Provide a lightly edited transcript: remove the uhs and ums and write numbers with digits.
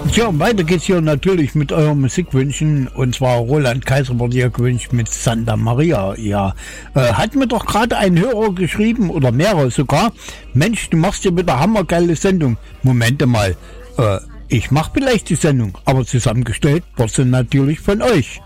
Tja, weiter geht's hier natürlich mit euren Musikwünschen. Und zwar Roland Kaiser wurde hier gewünscht mit Santa Maria. Ja, hat mir doch gerade ein Hörer geschrieben, oder mehrere sogar. Mensch, du machst ja wieder hammergeile Sendung. Momente mal, ich mache vielleicht die Sendung, aber zusammengestellt wird sie natürlich von euch.